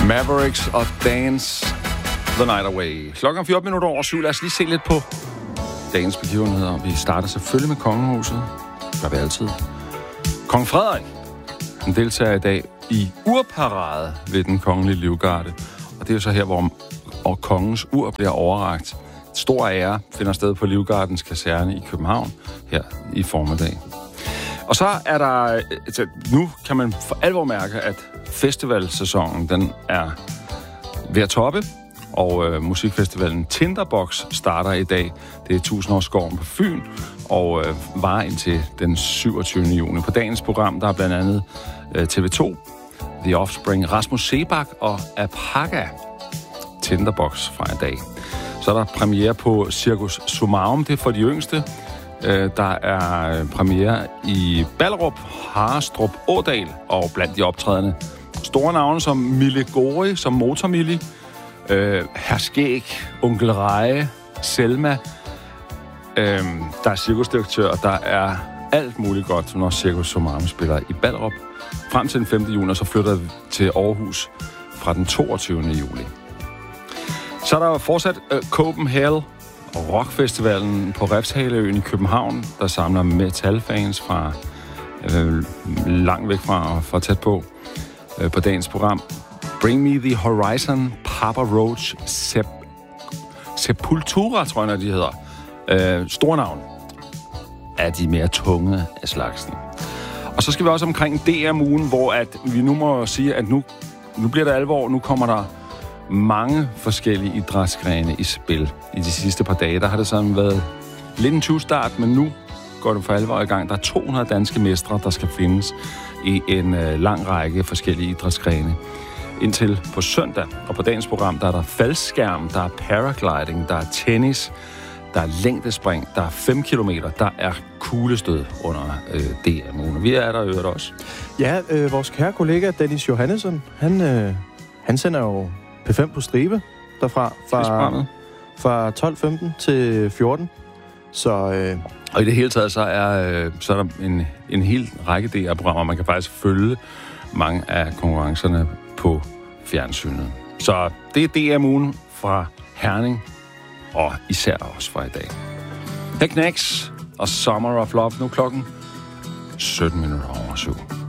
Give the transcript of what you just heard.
Mavericks of Dance the Night Away. Klokken 14 minutter over 7. Lad os lige se lidt på dagens begivenheder. Vi starter selvfølgelig med kongehuset. Det gør vi altid. Kong Frederik, han deltager i dag i urparade ved den kongelige livgarde. Og det er jo så her, hvor kongens ur bliver overrakt. Stor ære finder sted på Livgardens kaserne i København her i formiddag. Og så er der... Nu kan man for alvor mærke, at festivalsæsonen den er ved at toppe. Og musikfestivalen Tinderbox starter i dag. Det er 1000-årsskoven på Fyn og varer indtil den 27. juni. På dagens program der er blandt andet TV2, The Offspring, Rasmus Seebach og Apaka. Tinderbox fra i dag. Så er der premiere på Cirkus Summarum, det er for de yngste. Der er premiere i Ballerup, Harrestrup, Ådal og blandt de optrædende store navne som Mille Gori, som Motormilli, Herr Skæg, Onkel Reje, Selma. Der er cirkusdirektør, og der er alt muligt godt, når Cirkus Summarum spiller i Ballerup. Frem til den 5. juni, og så flytter vi til Aarhus fra den 22. juli. Så er der fortsat Copenhagen Rockfestivalen på Refshaleøen i København, der samler metalfans fra langt væk fra tæt på dagens program. Bring Me The Horizon, Papa Roach, Sepultura, tror jeg, de hedder. Store navn er de mere tunge af slagsen. Og så skal vi også omkring DM-ugen, hvor at vi nu må sige, at nu bliver det alvor. Nu kommer der mange forskellige idrætsgrene i spil. I de sidste par dage, der har det sådan været lidt en 20-start, men nu går det for alvor i gang. Der er 200 danske mestre, der skal findes i en lang række forskellige idrætsgrene. Indtil på søndag, og på dagens program, der er der faldskærm, der er paragliding, der er tennis, der er længdespring, der er 5 kilometer, der er kuglestød under DM-ugen. Vi er der øvrigt også. Ja, vores kære kollega Dennis Johannesson, han sender jo P5 på stribe derfra fra 12.15 til 14. Så, og i det hele taget, så er der en hel række af programmer. Man kan faktisk følge mange af konkurrencerne på fjernsynet. Så det er DM-ugen fra Herning, og især også fra i dag. The Knacks og Summer of Love, nu klokken 17 minutter over 7.